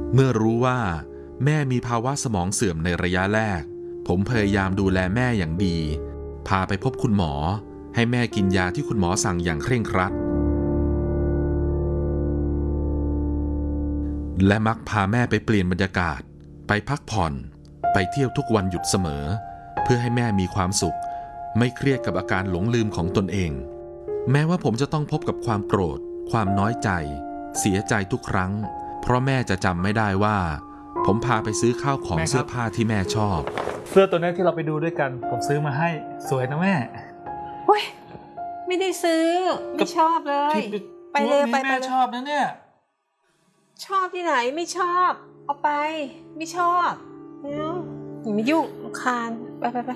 เมื่อรู้ว่าแม่มีภาวะสมองเสื่อมในระยะแรกผมพยายามดูแลแม่อย่างดีพาไปพบคุณหมอให้แม่กินยาที่คุณหมอสั่งอย่างเคร่งครัดและมักพาแม่ไปเปลี่ยนบรรยากาศไปพักผ่อนไปเที่ยวทุกวันหยุดเสมอเพื่อให้แม่มีความสุขไม่เครียดกับอาการหลงลืมของตนเองแม้ว่าผมจะต้องพบกับความโกรธความน้อยใจเสียใจทุกครั้งเพราะแม่จะจำไม่ได้ว่าผมพาไปซื้อข้าวของเสื้อผ้าที่แม่ชอบเสื้อตัวนี้ที่เราไปดูด้วยกันผมซื้อมาให้สวยนะแม่เฮ้ยไม่ได้ซื้อไม่ชอบเลยไปเลยไปแม่ชอบนะเนี่ยชอบที่ไหนไม่ชอบเอาไปไม่ชอบอย่ามายุ่งรำคาญไป